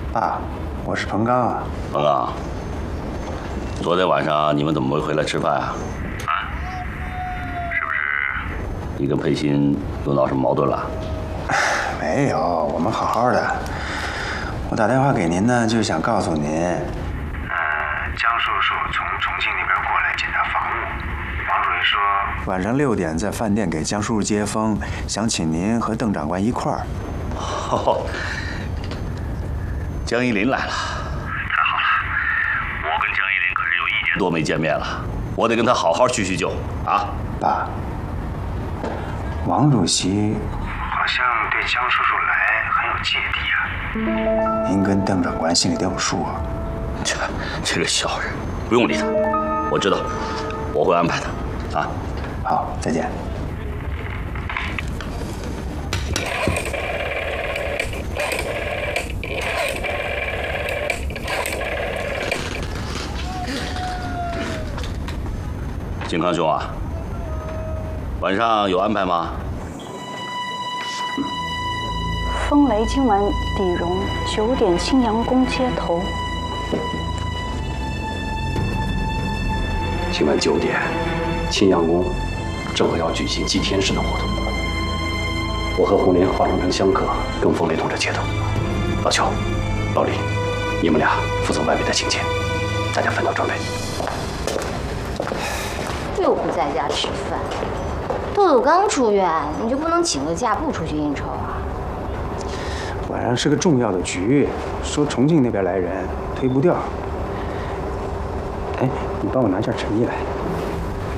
爸，我是彭刚啊。 彭刚，昨天晚上你们怎么没回来吃饭啊？是不是你跟佩欣又闹什么矛盾了？ 没有，我们好好的。我打电话给您呢，就是想告诉您，江叔叔从重庆那边过来检查房屋，王主任说晚上6点在饭店给江叔叔接风，想请您和邓长官一块儿。 哦，江一林来了，太好了！我跟江一林可是有1年多没见面了，我得跟他好好叙叙旧啊！ 爸，王主席好像对江叔叔来很有芥蒂啊。您跟邓长官心里都有数啊。 这个小人，不用理他，我知道，我会安排他。啊， 好，再见。 金康兄啊，晚上有安排吗？ 风雷今晚底容9点青阳宫接头。 今晚9点，青阳宫正好要举行祭天式的活动。我和红莲化妆成香客，跟风雷同志接头。老邱、老李，你们俩负责外围的请柬，大家分头准备。 又不在家吃饭，豆豆刚出院，你就不能请个假不出去应酬啊？ 晚上是个重要的局，说重庆那边来人，推不掉。哎，你帮我拿件衬衣来。